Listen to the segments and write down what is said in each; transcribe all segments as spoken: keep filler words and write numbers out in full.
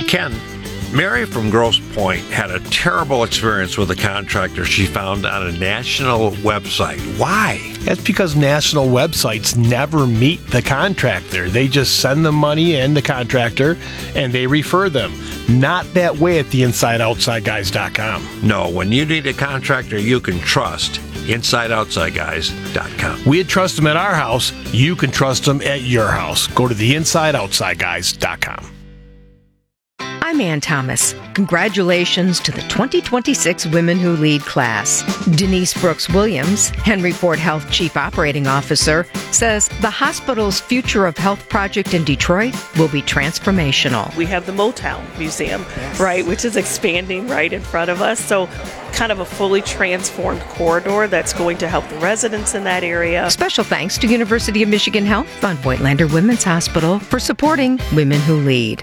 Ken, Mary from Grosse Pointe had a terrible experience with a contractor she found on a national website. Why? That's because national websites never meet the contractor. They just send the money and the contractor, and they refer them. Not that way at the inside outside guys dot com. No, when you need a contractor you can trust, inside outside guys dot com. We trust them at our house. You can trust them at your house. Go to the inside outside guys dot com. I'm Ann Thomas. Congratulations to the twenty twenty-six Women Who Lead class. Denise Brooks Williams, Henry Ford Health Chief Operating Officer, says the hospital's Future of Health project in Detroit will be transformational. We have the Motown Museum, yes. right, which is expanding right in front of us. So kind of a fully transformed corridor that's going to help the residents in that area. Special thanks to University of Michigan Health on Voigtlander Women's Hospital for supporting Women Who Lead.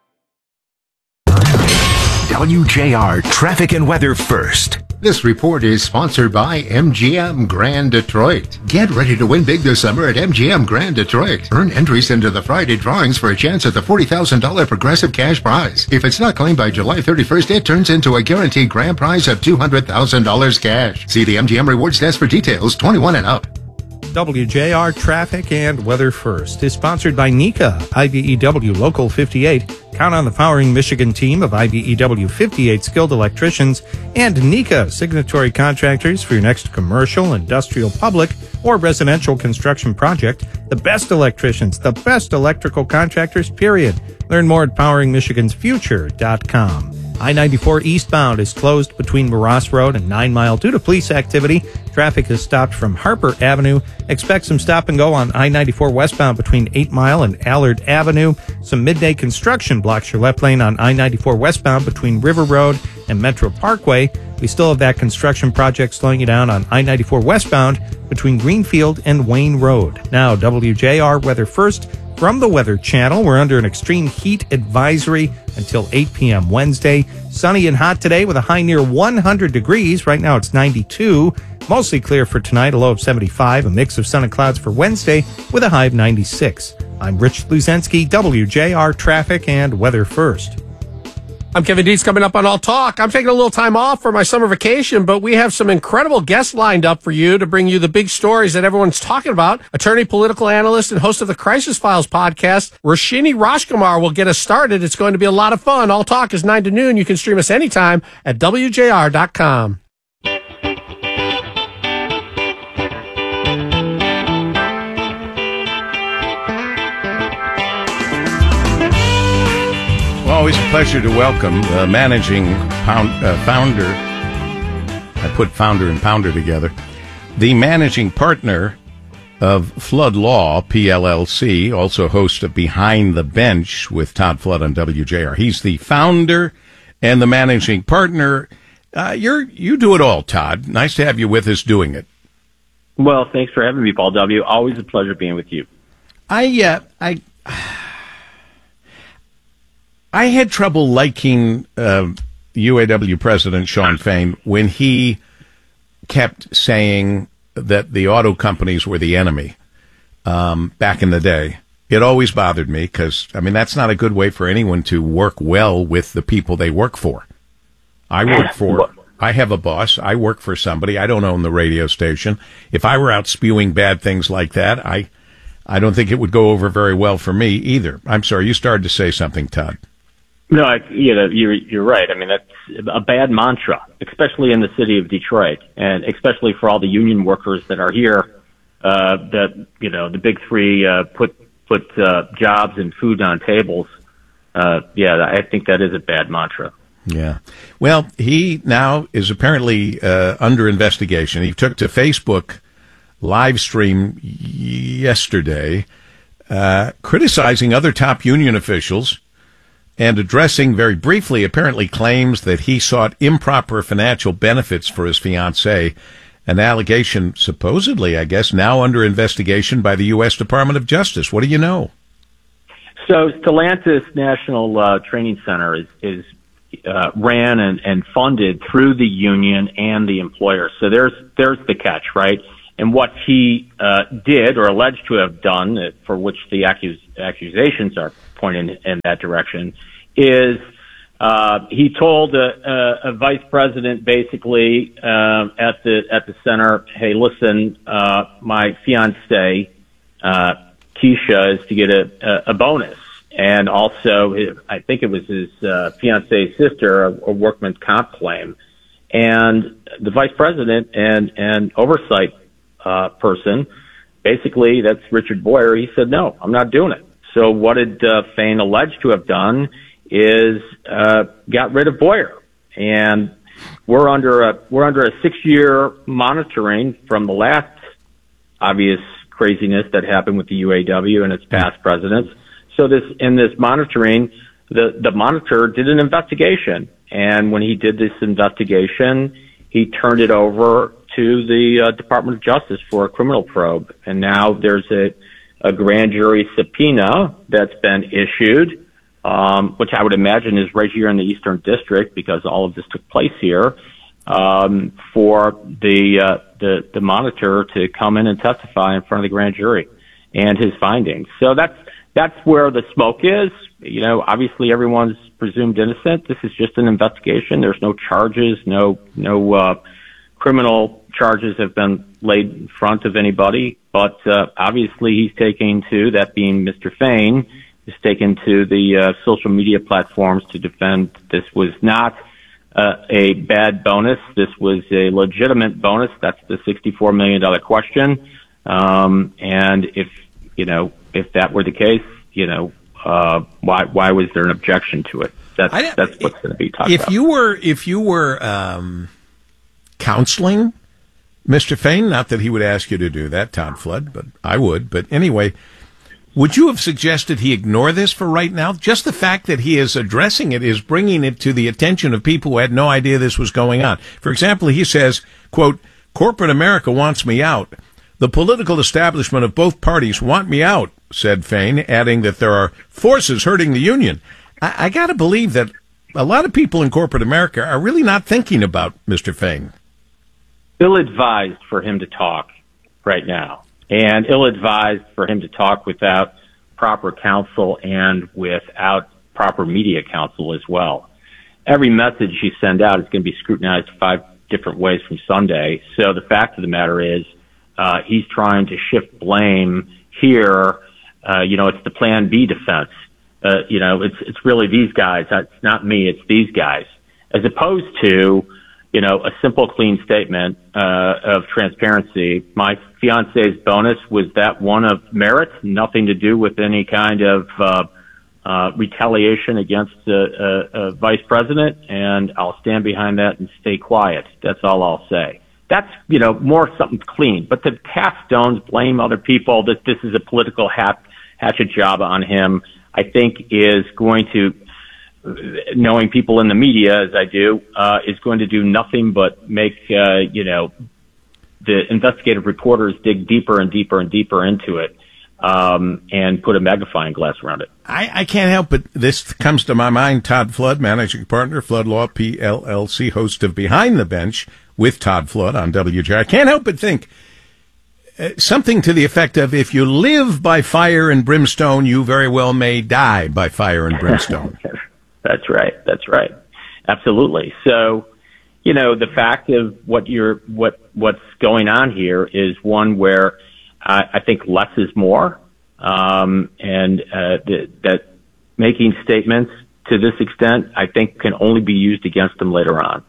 W J R Traffic and Weather First. This report is sponsored by M G M Grand Detroit. Get ready to win big this summer at M G M Grand Detroit. Earn entries into the Friday drawings for a chance at the forty thousand dollars Progressive cash prize. If it's not claimed by July thirty-first, it turns into a guaranteed grand prize of two hundred thousand dollars cash. See the M G M Rewards Desk for details. twenty-one and up. W J R Traffic and Weather First is sponsored by NECA, I B E W Local fifty-eight. Count on the powering Michigan team of I B E W fifty-eight skilled electricians and NECA signatory contractors for your next commercial, industrial, public, or residential construction project. The best electricians, the best electrical contractors, period. Learn more at powering michigans future dot com. I ninety-four eastbound is closed between Moross Road and Nine Mile due to police activity. Traffic is stopped from Harper Avenue. Expect some stop and go on I ninety-four westbound between Eight Mile and Allard Avenue. Some midday construction blocks your left lane on I ninety-four westbound between River Road and Metro Parkway. We still have that construction project slowing you down on I ninety-four westbound between Greenfield and Wayne Road. Now, W J R Weather First. From the Weather Channel, we're under an extreme heat advisory until eight p.m. Wednesday. Sunny and hot today with a high near one hundred degrees. Right now it's ninety-two. Mostly clear for tonight, a low of seventy-five. A mix of sun and clouds for Wednesday with a high of ninety-six. I'm Rich Luzensky, W J R Traffic and Weather First. I'm Kevin Dietz, coming up on All Talk. I'm taking a little time off for my summer vacation, but we have some incredible guests lined up for you to bring you the big stories that everyone's talking about. Attorney, political analyst, and host of the Crisis Files podcast, Roshini Rajkumar, will get us started. It's going to be a lot of fun. All Talk is nine to noon. You can stream us anytime at W J R dot com. Always a pleasure to welcome the managing pound, uh, founder, I put founder and pounder together, the managing partner of Flood Law, P L L C, also host of Behind the Bench with Todd Flood on W J R. He's the founder and the managing partner. Uh, you're, you do it all, Todd. Nice to have you with us doing it. Well, thanks for having me, Paul W. Always a pleasure being with you. I, uh, I... I had trouble liking uh, U A W President Shawn Fain when he kept saying that the auto companies were the enemy um, back in the day. It always bothered me because, I mean, that's not a good way for anyone to work well with the people they work for. I work for, I have a boss. I work for somebody. I don't own the radio station. If I were out spewing bad things like that, I, I don't think it would go over very well for me either. I'm sorry, you started to say something, Todd. No, I, you know, you're, you're right. I mean, that's a bad mantra, especially in the city of Detroit, and especially for all the union workers that are here, uh, that, you know, the big three, uh, put, put, uh, jobs and food on tables. Uh, yeah, I think that is a bad mantra. Yeah. Well, he now is apparently, uh, under investigation. He took to Facebook live stream yesterday, uh, criticizing other top union officials, and addressing very briefly apparently claims that he sought improper financial benefits for his fiancée, an allegation supposedly, I guess, now under investigation by the U S Department of Justice. What do you know? So Stellantis National uh, Training Center is, is uh, ran and, and funded through the union and the employer. So there's there's the catch, right? And what he uh, did or alleged to have done, uh, for which the accus- accusations are pointing in that direction, is uh, he told a, a, a vice president basically uh, at the at the center, "Hey, listen, uh, my fiance uh, Keisha is to get a, a bonus, and also his, I think it was his uh, fiance's sister, a, a workman's comp claim." And the vice president and and oversight uh, person, basically, that's Richard Boyer, he said, "No, I'm not doing it." So what did uh, Fain allege to have done is uh, got rid of Boyer, and we're under a we're under a six year monitoring from the last obvious craziness that happened with the U A W and its past presidents. So this in this monitoring, the the monitor did an investigation, and when he did this investigation, he turned it over to the uh, Department of Justice for a criminal probe, and now there's a a grand jury subpoena that's been issued, um, which I would imagine is right here in the Eastern District because all of this took place here, um, for the, uh, the, the monitor to come in and testify in front of the grand jury and his findings. So that's, that's where the smoke is. You know, obviously everyone's presumed innocent. This is just an investigation. There's no charges, no, no, uh, criminal charges have been laid in front of anybody, but uh, obviously he's taking to, that being Mister Fain, is taken to the uh, social media platforms to defend this was not uh, a bad bonus. This was a legitimate bonus. That's the sixty-four million dollars question. Um, and if, you know, if that were the case, you know, uh, why why was there an objection to it? That's, that's what's going to be talked if about. You were, if you were um, counseling Mister Fain, not that he would ask you to do that, Todd Flood, but I would. But anyway, would you have suggested he ignore this for right now? Just the fact that he is addressing it is bringing it to the attention of people who had no idea this was going on. For example, he says, quote, "Corporate America wants me out. The political establishment of both parties want me out," said Fain, adding that there are forces hurting the union. I, I got to believe that a lot of people in corporate America are really not thinking about Mister Fain. Ill-advised for him to talk right now, and ill-advised for him to talk without proper counsel and without proper media counsel as well. Every message you send out is going to be scrutinized five different ways from Sunday. So the fact of the matter is, uh, he's trying to shift blame here. Uh, you know, it's the Plan B defense. Uh, you know, it's it's really these guys. It's not me. It's these guys, as opposed to, you know, a simple, clean statement uh, of transparency. My fiance's bonus, was that one of merit? Nothing to do with any kind of uh, uh, retaliation against a, a, a vice president, and I'll stand behind that and stay quiet. That's all I'll say. That's, you know, more something clean. But to cast stones, blame other people, that this is a political hat, hatchet job on him, I think is going to, knowing people in the media as I do, uh, is going to do nothing but make, uh, you know, the investigative reporters dig deeper and deeper and deeper into it, um, and put a magnifying glass around it. I, I can't help but this comes to my mind. Todd Flood, managing partner, Flood Law P L L C, host of Behind the Bench with Todd Flood on W J R. I can't help but think uh, something to the effect of, if you live by fire and brimstone, you very well may die by fire and brimstone. That's right. That's right. Absolutely. So, you know, the fact of what you're, what, what's going on here is one where I, I think less is more. Um, and, uh, th- that making statements to this extent, I think can only be used against them later on.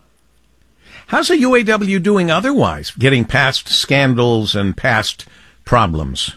How's the U A W doing otherwise, getting past scandals and past problems?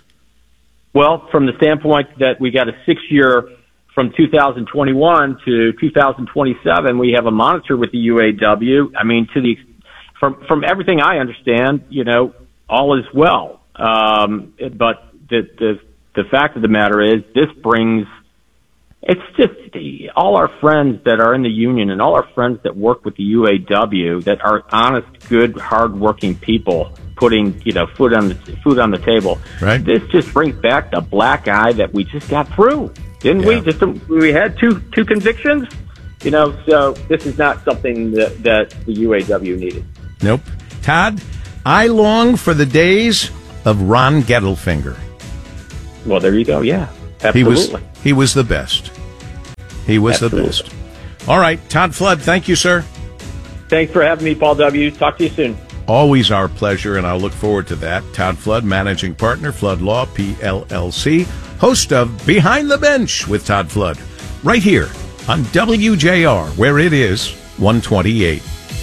Well, from the standpoint that we got a six year from two thousand twenty-one to two thousand twenty-seven, we have a monitor with the U A W. I mean, to the from from everything I understand, you know, all is well. Um, but the the the fact of the matter is, this brings. It's just the, all our friends that are in the union and all our friends that work with the U A W that are honest, good, hardworking people putting, you know, food on the food on the table. Right. This just brings back the black eye that we just got through. Didn't yeah. we? Just we had two two convictions, you know. So this is not something that, that the U A W needed. Nope. Todd, I long for the days of Ron Gettelfinger. Well, there you go. Yeah, absolutely. He was He was the best. He was Absolutely. the best. All right, Todd Flood, thank you, sir. Thanks for having me, Paul W. Talk to you soon. Always our pleasure, and I'll look forward to that. Todd Flood, managing partner, Flood Law, P L L C, host of Behind the Bench with Todd Flood, right here on W J R, where it is one twenty-eight.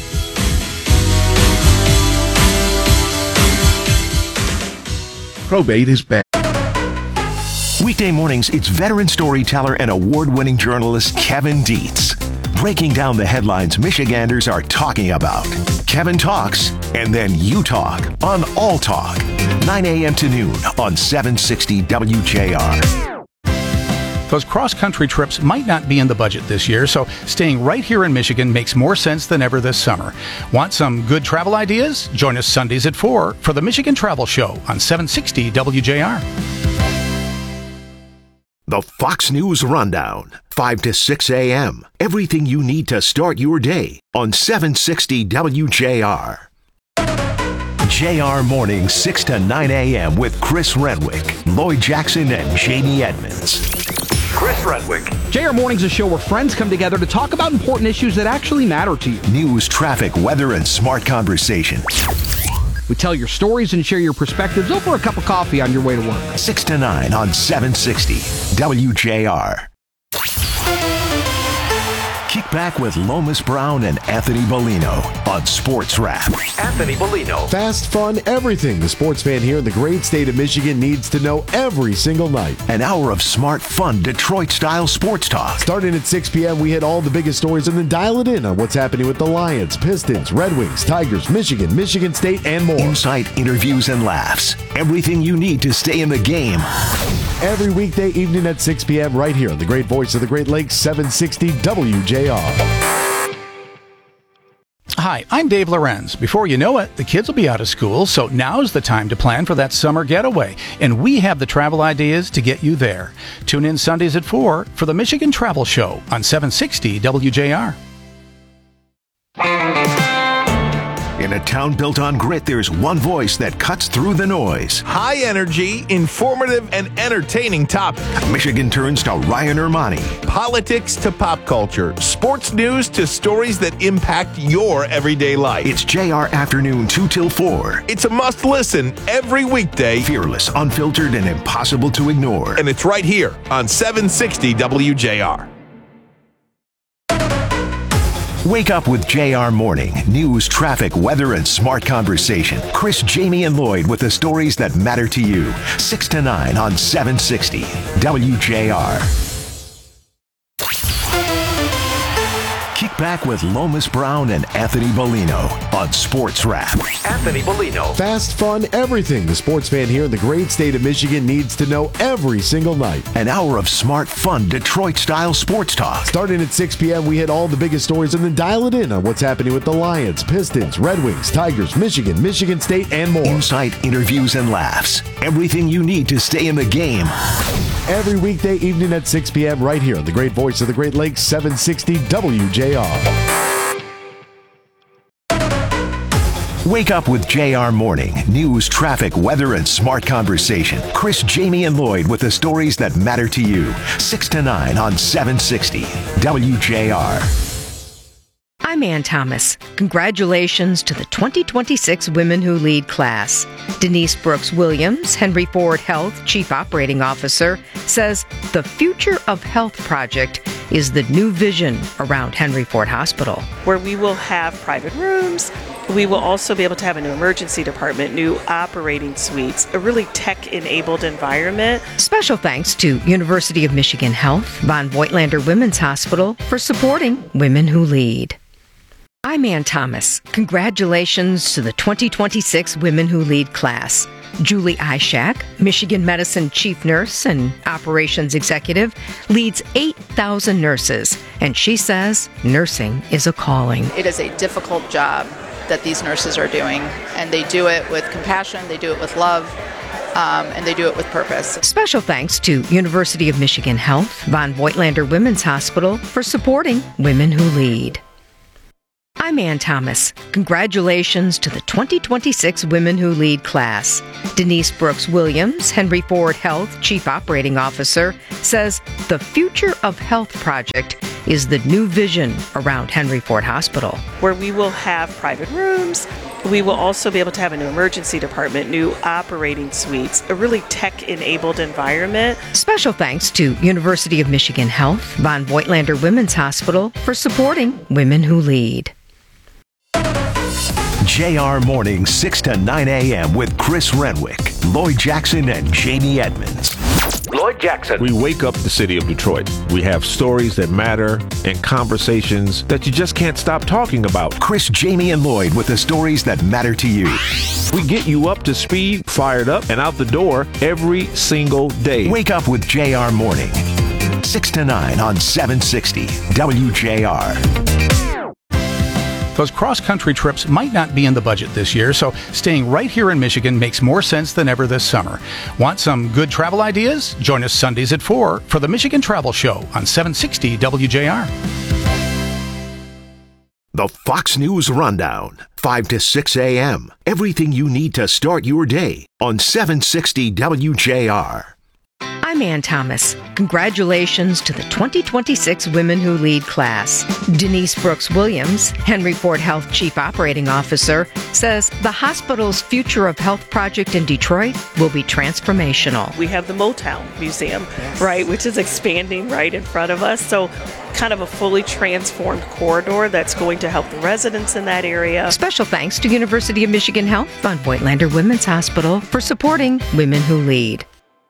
Probate is back. Weekday mornings, it's veteran storyteller and award-winning journalist Kevin Dietz, breaking down the headlines Michiganders are talking about. Kevin talks, and then you talk on All Talk, nine a.m. to noon on seven sixty W J R. Those cross-country trips might not be in the budget this year, so staying right here in Michigan makes more sense than ever this summer. Want some good travel ideas? Join us Sundays at four for the Michigan Travel Show on seven sixty W J R. The Fox News Rundown, five to six a.m. Everything you need to start your day on seven sixty W J R. J R Mornings, six to nine a.m. with Chris Renwick, Lloyd Jackson, and Jamie Edmonds. Chris Renwick. J R Mornings is a show where friends come together to talk about important issues that actually matter to you. News, traffic, weather, and smart conversation. We tell your stories and share your perspectives over a cup of coffee on your way to work. six to nine on seven sixty W J R. Kick back with Lomas Brown and Anthony Bellino on Sports Wrap. Anthony Bellino. Fast, fun, everything the sports fan here in the great state of Michigan needs to know every single night. An hour of smart, fun, Detroit-style sports talk. Starting at six p.m., we hit all the biggest stories and then dial it in on what's happening with the Lions, Pistons, Red Wings, Tigers, Michigan, Michigan State, and more. Insight, interviews, and laughs. Everything you need to stay in the game. Every weekday evening at six p.m. right here on the great voice of the Great Lakes, seven sixty W J R. Hi, I'm Dave Lorenz. Before you know it, the kids will be out of school, so now's the time to plan for that summer getaway. And we have the travel ideas to get you there. Tune in Sundays at four for the Michigan Travel Show on seven sixty W J R. In a town built on grit, there's one voice that cuts through the noise. High energy, informative, and entertaining topic. Michigan turns to Ryan Ermani. Politics to pop culture. Sports news to stories that impact your everyday life. It's J R Afternoon two till four. It's a must listen every weekday. Fearless, unfiltered, and impossible to ignore. And it's right here on seven sixty W J R. Wake up with J R Morning. News, traffic, weather, and smart conversation. Chris, Jamie, and Lloyd with the stories that matter to you. six to nine on seven sixty W J R. Kick back with Lomas Brown and Anthony Bellino on Sports Wrap. Anthony Bellino. Fast, fun, everything the sports fan here in the great state of Michigan needs to know every single night. An hour of smart, fun, Detroit-style sports talk. Starting at six p.m., we hit all the biggest stories and then dial it in on what's happening with the Lions, Pistons, Red Wings, Tigers, Michigan, Michigan State, and more. Insight, interviews, and laughs. Everything you need to stay in the game. Every weekday evening at six p.m. right here on the great voice of the Great Lakes, seven sixty W J R. Wake up with J R Morning. News, traffic, weather, and smart conversation. Chris, Jamie, and Lloyd with the stories that matter to you. six to nine on seven sixty W J R. I'm Ann Thomas. Congratulations to the twenty twenty-six Women Who Lead class. Denise Brooks Williams, Henry Ford Health Chief Operating Officer, says the Future of Health project is the new vision around Henry Ford Hospital. Where we will have private rooms. We will also be able to have a new emergency department, new operating suites, a really tech-enabled environment. Special thanks to University of Michigan Health, Von Voigtlander Women's Hospital for supporting Women Who Lead. I'm Ann Thomas. Congratulations to the twenty twenty-six Women Who Lead class. Julie Ishak, Michigan Medicine Chief Nurse and Operations Executive, leads eight thousand nurses, and she says nursing is a calling. It is a difficult job that these nurses are doing, and they do it with compassion, they do it with love, um, and they do it with purpose. Special thanks to University of Michigan Health, Von Voigtlander Women's Hospital for supporting Women Who Lead. I'm Ann Thomas. Congratulations to the twenty twenty-six Women Who Lead class. Denise Brooks Williams, Henry Ford Health Chief Operating Officer, says the Future of Health project is the new vision around Henry Ford Hospital. Where we will have private rooms, we will also be able to have a new emergency department, new operating suites, a really tech-enabled environment. Special thanks to University of Michigan Health, Von Voigtlander Women's Hospital for supporting Women Who Lead. J R Mornings, six to nine a.m. with Chris Renwick, Lloyd Jackson, and Jamie Edmonds. Lloyd Jackson. We wake up the city of Detroit. We have stories that matter and conversations that you just can't stop talking about. Chris, Jamie, and Lloyd with the stories that matter to you. We get you up to speed, fired up, and out the door every single day. Wake up with J R Morning, six to nine on seven sixty W J R. Those cross-country trips might not be in the budget this year, so staying right here in Michigan makes more sense than ever this summer. Want some good travel ideas? Join us Sundays at four for the Michigan Travel Show on seven sixty W J R. The Fox News Rundown, five to six a.m. Everything you need to start your day on seven sixty W J R. I'm Ann Thomas. Congratulations to the twenty twenty-six Women Who Lead class. Denise Brooks Williams, Henry Ford Health Chief Operating Officer, says the hospital's Future of Health project in Detroit will be transformational. We have the Motown Museum, right, which is expanding right in front of us. So kind of a fully transformed corridor that's going to help the residents in that area. Special thanks to University of Michigan Health, Von Voigtlander Women's Hospital for supporting Women Who Lead.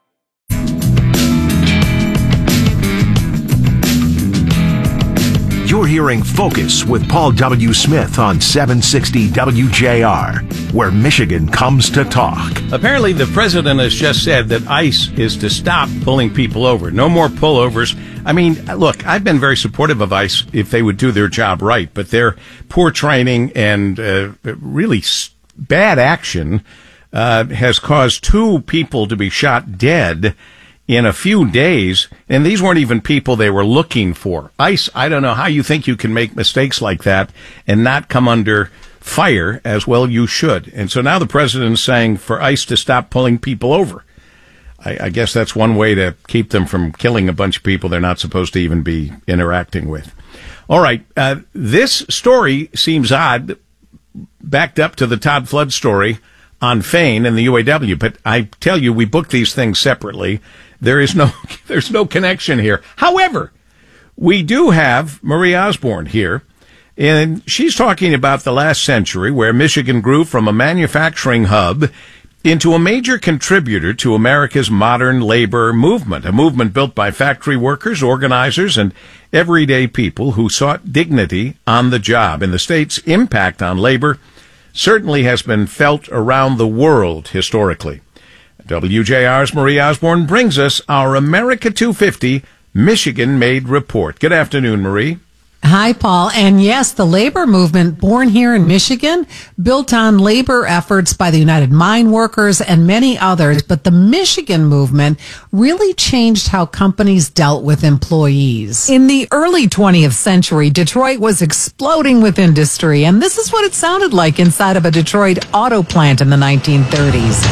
You're hearing Focus with Paul W. Smith on seven sixty W J R, where Michigan comes to talk. Apparently, the president has just said that ICE is to stop pulling people over. No more pullovers. I mean, look, I've been very supportive of ICE if they would do their job right, but their poor training and uh, really bad action uh, has caused two people to be shot dead in a few days, and these weren't even people they were looking for. ICE, I don't know how you think you can make mistakes like that and not come under fire as well you should. And so now the president is saying for ICE to stop pulling people over. I, I guess that's one way to keep them from killing a bunch of people they're not supposed to even be interacting with. All right, uh, this story seems odd, backed up to the Todd Flood story on Fain and the U A W, but I tell you, we booked these things separately. There is no, there's no connection here. However, we do have Marie Osborne here, and she's talking about the last century where Michigan grew from a manufacturing hub into a major contributor to America's modern labor movement, a movement built by factory workers, organizers, and everyday people who sought dignity on the job. And the state's impact on labor certainly has been felt around the world historically. W J R's Marie Osborne brings us our America two fifty Michigan-made report. Good afternoon, Marie. Hi, Paul. And yes, the labor movement born here in Michigan built on labor efforts by the United Mine Workers and many others. But the Michigan movement really changed how companies dealt with employees. In the early twentieth century, Detroit was exploding with industry. And this is what it sounded like inside of a Detroit auto plant in the nineteen thirties.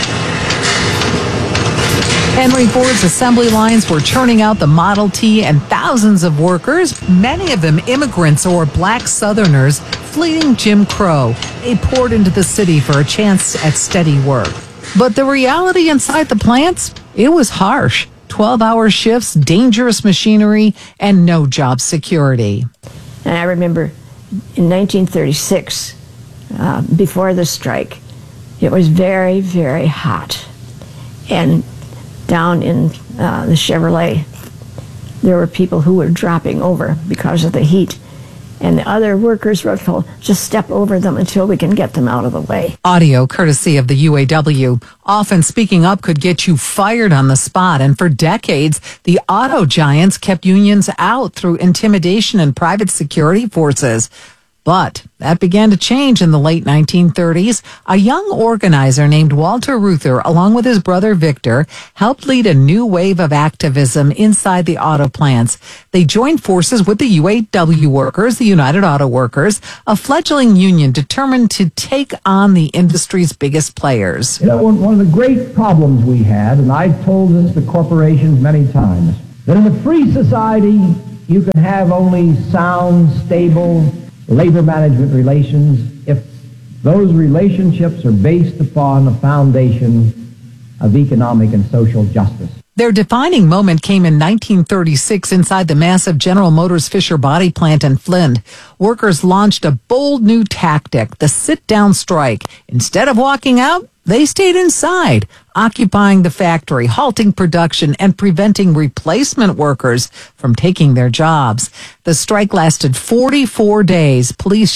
Henry Ford's assembly lines were churning out the Model T, and thousands of workers, many of them immigrants or black Southerners, fleeing Jim Crow. They poured into the city for a chance at steady work. But the reality inside the plants, it was harsh. twelve-hour shifts, dangerous machinery, and no job security. And I remember in nineteen thirty-six, uh, before the strike, it was very, very hot. And down in uh, the Chevrolet, there were people who were dropping over because of the heat. And the other workers were told, just step over them until we can get them out of the way. Audio courtesy of the U A W. Often speaking up could get you fired on the spot. And for decades, the auto giants kept unions out through intimidation and private security forces. But that began to change in the late nineteen thirties. A young organizer named Walter Reuther, along with his brother Victor, helped lead a new wave of activism inside the auto plants. They joined forces with the U A W workers, the United Auto Workers, a fledgling union determined to take on the industry's biggest players. You know, one of the great problems we had, and I've told this to corporations many times, that in a free society, you can have only sound, stable labor management relations if those relationships are based upon a foundation of economic and social justice. Their defining moment came in nineteen thirty-six inside the massive General Motors Fisher body plant in Flint. Workers launched a bold new tactic, the sit-down strike. Instead of walking out, they stayed inside, occupying the factory, halting production, and preventing replacement workers from taking their jobs. The strike lasted forty-four days. Police